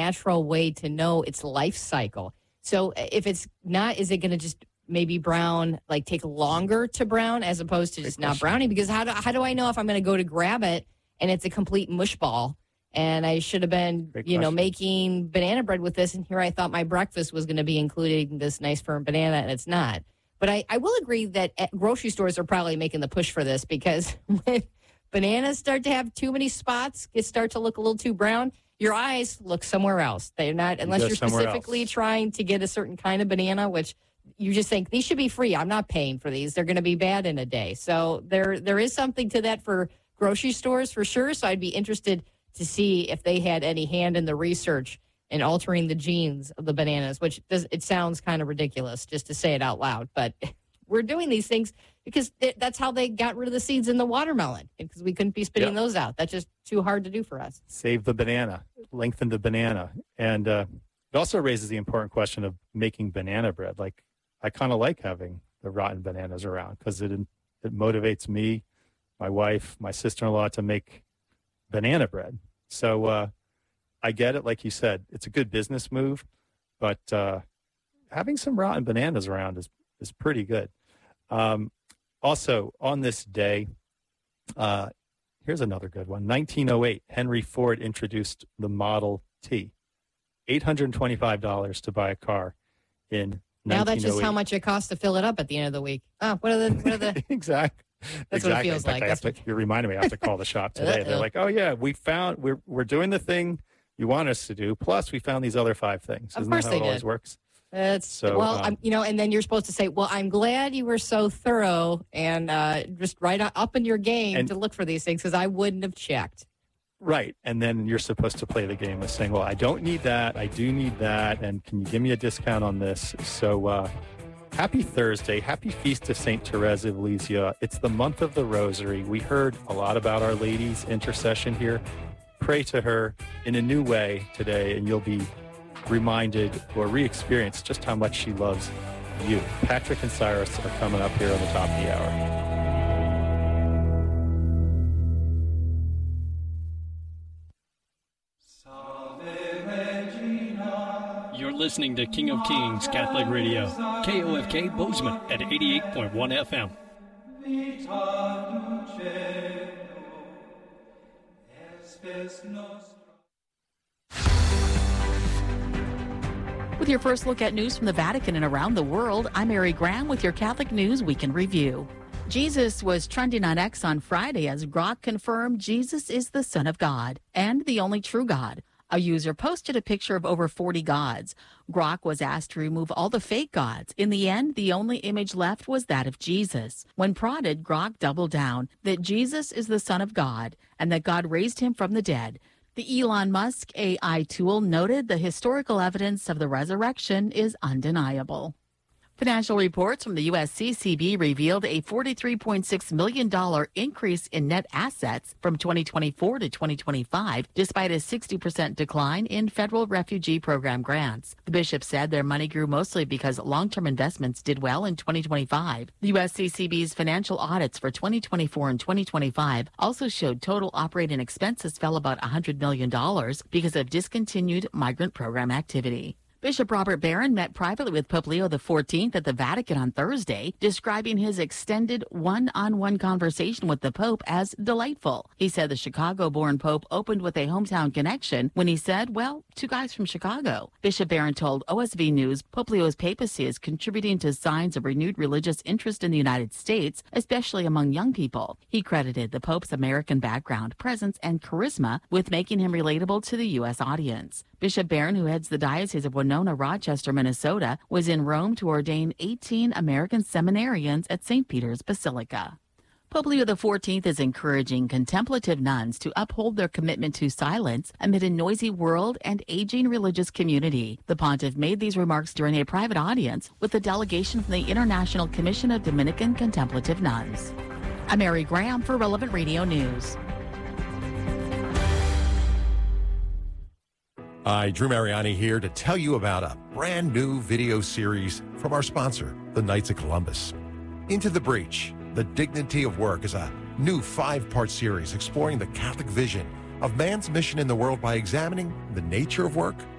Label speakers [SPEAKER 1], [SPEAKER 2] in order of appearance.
[SPEAKER 1] natural way to know its life cycle. So if it's not, is it going to just maybe brown, like take longer to brown as opposed to just not browning? Because how do I know if I'm going to go to grab it and it's a complete mush ball? And I should have been, making banana bread with this. And here I thought my breakfast was going to be including this nice firm banana, and it's not. But I will agree that grocery stores are probably making the push for this, because when bananas start to have too many spots, start to look a little too brown, your eyes look somewhere else. They're not, unless you're specifically trying to get a certain kind of banana, which you just think, these should be free. I'm not paying for these. They're going to be bad in a day. So there is something to that for grocery stores for sure. So I'd be interested to see if they had any hand in the research in altering the genes of the bananas, which it sounds kind of ridiculous just to say it out loud. But we're doing these things because that's how they got rid of the seeds in the watermelon, because we couldn't be spitting those out. That's just too hard to do for us.
[SPEAKER 2] Save the banana, lengthen the banana. And it also raises the important question of making banana bread. Like, I kind of like having the rotten bananas around because it motivates me, my wife, my sister-in-law to make banana bread. So I get it. Like you said, it's a good business move, but having some rotten bananas around is pretty good. Also, on this day, here's another good one. 1908, Henry Ford introduced the Model T. $825 to buy a car in 1908.
[SPEAKER 1] Now that's just how much it costs to fill it up at the end of the week. Oh, what are the
[SPEAKER 2] Exactly.
[SPEAKER 1] That's what it feels like.
[SPEAKER 2] You reminded me, I have to call the shop today. They're like, oh, yeah, we're doing the thing you want us to do. Plus, we found these other 5 things. Isn't that how it always works?
[SPEAKER 1] And then you're supposed to say, well, I'm glad you were so thorough and just right up in your game to look for these things, because I wouldn't have checked.
[SPEAKER 2] Right. And then you're supposed to play the game of saying, well, I don't need that. I do need that. And can you give me a discount on this? So happy Thursday. Happy Feast of St. Therese of Lisieux. It's the month of the Rosary. We heard a lot about Our Lady's intercession here. Pray to her in a new way today, and you'll be reminded or re-experience just how much she loves you. Patrick and Cyrus are coming up here on the top of the hour.
[SPEAKER 3] You're listening to King of Kings Catholic Radio, KOFK Bozeman at 88.1 FM.
[SPEAKER 4] With your first look at news from the Vatican and around the world, I'm Mary Graham with your Catholic News Week in Review. Jesus was trending on X on Friday as Grok confirmed Jesus is the Son of God and the only true God. A user posted a picture of over 40 gods. Grok was asked to remove all the fake gods. In the end, the only image left was that of Jesus. When prodded, Grok doubled down that Jesus is the Son of God and that God raised him from the dead. The Elon Musk AI tool noted the historical evidence of the resurrection is undeniable. Financial reports from the USCCB revealed a $43.6 million increase in net assets from 2024 to 2025, despite a 60% decline in federal refugee program grants. The bishop said their money grew mostly because long-term investments did well in 2025. The USCCB's financial audits for 2024 and 2025 also showed total operating expenses fell about $100 million because of discontinued migrant program activity. Bishop Robert Barron met privately with Pope Leo XIV at the Vatican on Thursday, describing his extended one-on-one conversation with the Pope as delightful. He said the Chicago-born Pope opened with a hometown connection when he said, well, 2 guys from Chicago. Bishop Barron told OSV News Pope Leo's papacy is contributing to signs of renewed religious interest in the United States, especially among young people. He credited the Pope's American background, presence, and charisma with making him relatable to the U.S. audience. Bishop Barron, who heads the Diocese of Winona, Rochester, Minnesota, was in Rome to ordain 18 American seminarians at St. Peter's Basilica. Pope Leo XIV is encouraging contemplative nuns to uphold their commitment to silence amid a noisy world and aging religious community. The pontiff made these remarks during a private audience with a delegation from the International Commission of Dominican Contemplative Nuns. I'm Mary Graham for Relevant Radio News.
[SPEAKER 5] Hi, Drew Mariani here to tell you about a brand new video series from our sponsor, the Knights of Columbus. Into the Breach, The Dignity of Work is a new 5-part series exploring the Catholic vision of man's mission in the world by examining the nature of work,